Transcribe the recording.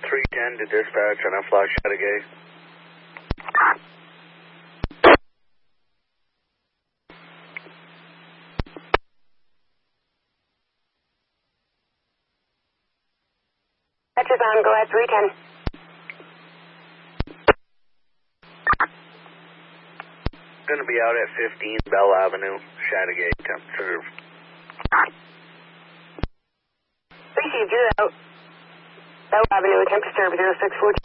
310 to dispatch on a flash Chattagay. That's on, go ahead, 310. Going to be out at 15 Bell Avenue, Chattagay, temp serve. Received, you're out. Bell Avenue, temp serve 0614.